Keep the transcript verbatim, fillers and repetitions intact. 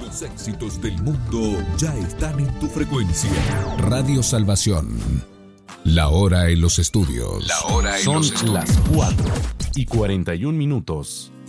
Los éxitos del mundo ya están en tu frecuencia. Radio Salvación. La hora en los estudios. La hora en Son los estudios. las cuatro y cuarenta y un minutos.